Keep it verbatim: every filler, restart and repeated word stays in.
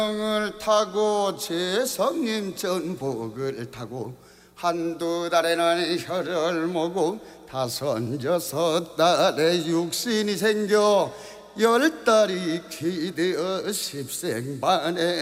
을 타고 제성님 전복을 타고 한두 달에는 혀를 모고 다섯 여섯 달에 육신이 생겨 열 달이 기되어 십생반에